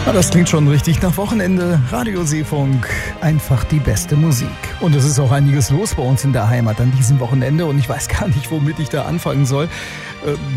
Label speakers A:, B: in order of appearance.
A: Das klingt schon richtig nach Wochenende. Radio Seefunk, einfach die beste Musik. Und es ist auch einiges los bei uns in der Heimat an diesem Wochenende und ich weiß gar nicht, womit ich da anfangen soll.